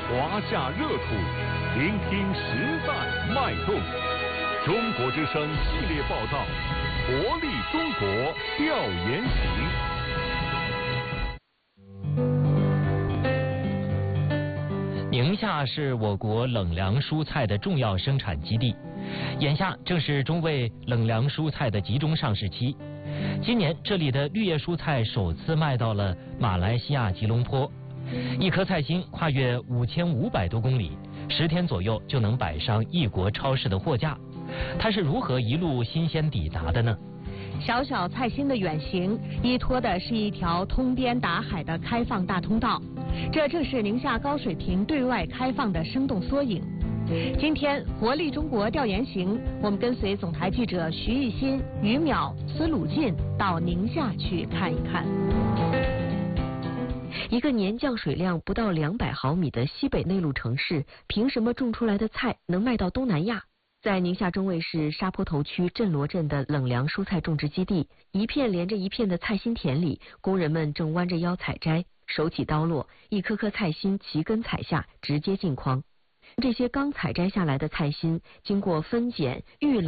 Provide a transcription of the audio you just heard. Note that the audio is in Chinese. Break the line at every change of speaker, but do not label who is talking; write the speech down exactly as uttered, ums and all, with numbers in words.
华夏热土，聆听时代脉动。中国之声系列报道，活力中国调研行。
宁夏是我国冷凉蔬菜的重要生产基地，眼下正是中卫冷凉蔬菜的集中上市期。今年这里的绿叶蔬菜首次卖到了马来西亚吉隆坡，一颗菜心跨越五千五百多公里，十天左右就能摆上异国超市的货架。它是如何一路新鲜抵达的呢？
小小菜心的远行，依托的是一条通边达海的开放大通道，这正是宁夏高水平对外开放的生动缩影。今天活力中国调研行，我们跟随总台记者徐艺新、于淼、司鲁进到宁夏去看一看。
一个年降水量不到两百毫米的西北内陆城市，凭什么种出来的菜能卖到东南亚？在宁夏中卫市沙坡头区镇罗镇的冷凉蔬菜种植基地，一片连着一片的菜心田里，工人们正弯着腰采摘，手起刀落，一颗颗菜心齐根采下，直接进筐。这些刚采摘下来的菜心，经过分拣、预冷。